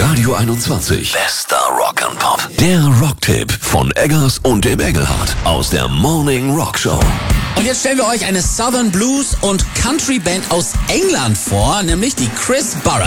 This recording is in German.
Radio 21. Bester Rock and Pop. Der Rocktipp von Eggers und dem Engelhardt aus der Morning Rock Show. Und jetzt stellen wir euch eine Southern Blues und Country Band aus England vor, nämlich die Chris Burrell.